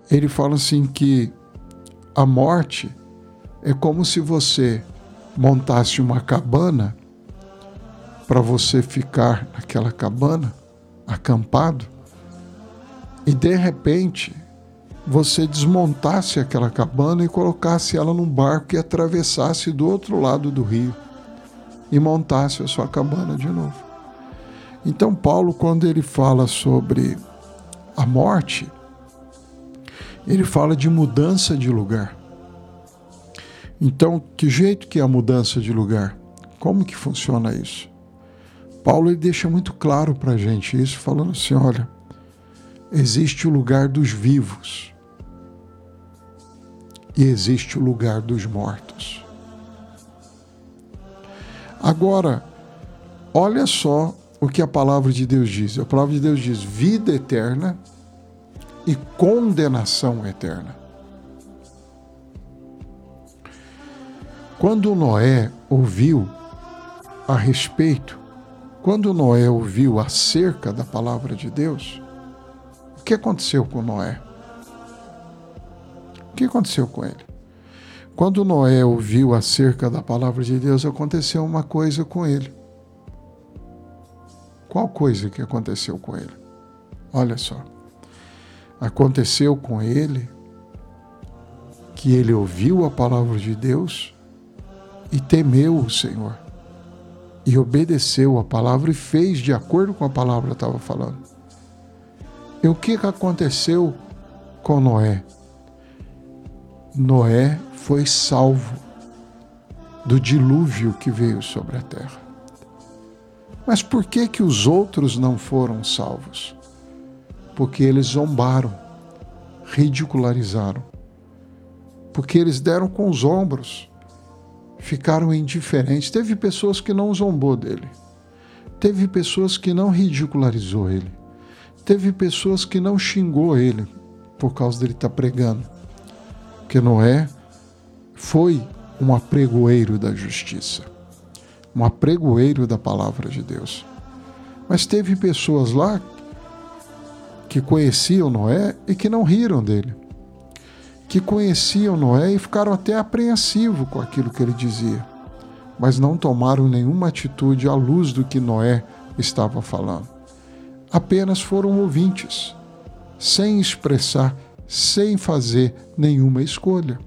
ele fala assim que a morte é como se você montasse uma cabana para você ficar naquela cabana, acampado, e de repente você desmontasse aquela cabana e colocasse ela num barco e atravessasse do outro lado do rio e montasse a sua cabana de novo. Então Paulo, quando ele fala sobre a morte, ele fala de mudança de lugar. Então, que jeito que é a mudança de lugar? Como que funciona isso? Paulo ele deixa muito claro para a gente isso, falando assim, olha, existe o lugar dos vivos e existe o lugar dos mortos. Agora, olha só o que a palavra de Deus diz. A palavra de Deus diz vida eterna e condenação eterna. Quando Noé ouviu a respeito, quando Noé ouviu acerca da palavra de Deus, o que aconteceu com Noé? O que aconteceu com ele? Quando Noé ouviu acerca da palavra de Deus, aconteceu uma coisa com ele. Qual coisa que aconteceu com ele? Olha só. Aconteceu com ele que ele ouviu a palavra de Deus e temeu o Senhor. E obedeceu a palavra e fez de acordo com a palavra que estava falando. E o que aconteceu com Noé? Noé foi salvo do dilúvio que veio sobre a terra. Mas por que que os outros não foram salvos? Porque eles zombaram, ridicularizaram. Porque eles deram com os ombros, ficaram indiferentes. Teve pessoas que não zombou dele. Teve pessoas que não ridicularizou ele. Teve pessoas que não xingou ele por causa dele estar pregando. Porque Noé foi um apregoeiro da justiça, um apregoeiro da palavra de Deus. Mas teve pessoas lá que conheciam Noé e que não riram dele, que conheciam Noé e ficaram até apreensivos com aquilo que ele dizia, mas não tomaram nenhuma atitude à luz do que Noé estava falando. Apenas foram ouvintes, sem expressar, sem fazer nenhuma escolha.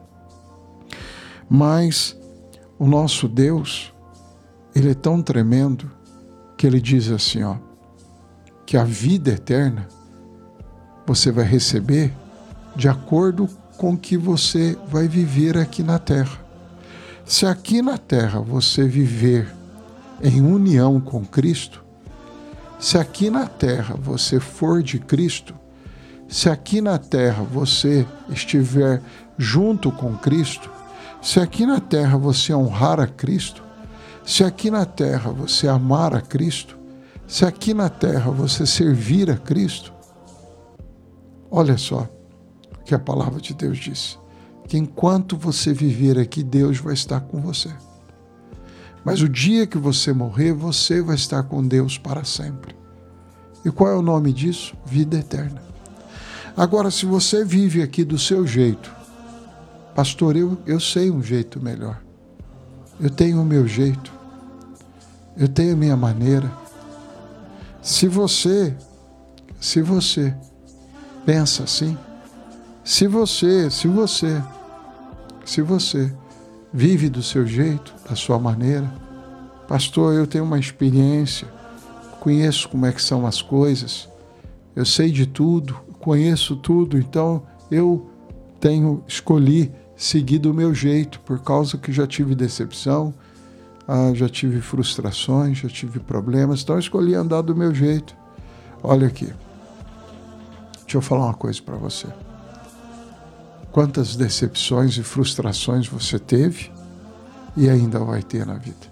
Mas o nosso Deus, ele é tão tremendo que ele diz assim, ó, que a vida eterna você vai receber de acordo com o que você vai viver aqui na terra. Se aqui na terra você viver em união com Cristo, se aqui na terra você for de Cristo, se aqui na terra você estiver junto com Cristo, se aqui na terra você honrar a Cristo, se aqui na terra você amar a Cristo, se aqui na terra você servir a Cristo, olha só o que a palavra de Deus diz, que enquanto você viver aqui, Deus vai estar com você. Mas o dia que você morrer, você vai estar com Deus para sempre. E qual é o nome disso? Vida eterna. Agora, se você vive aqui do seu jeito, pastor, eu sei um jeito melhor. Eu tenho o meu jeito. Eu tenho a minha maneira. Se você pensa assim, se você vive do seu jeito, da sua maneira, pastor, eu tenho uma experiência, conheço como é que são as coisas, eu sei de tudo, conheço tudo, então eu escolhi seguir do meu jeito, por causa que já tive decepção, já tive frustrações, já tive problemas, então eu escolhi andar do meu jeito. Olha aqui, deixa eu falar uma coisa para você. Quantas decepções e frustrações você teve e ainda vai ter na vida.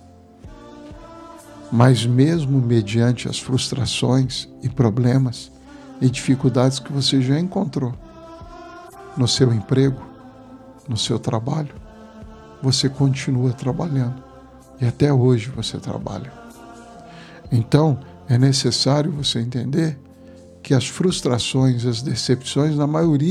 Mas mesmo mediante as frustrações e problemas e dificuldades que você já encontrou no seu emprego, no seu trabalho, você continua trabalhando. E até hoje você trabalha. Então, é necessário você entender que as frustrações, as decepções, na maioria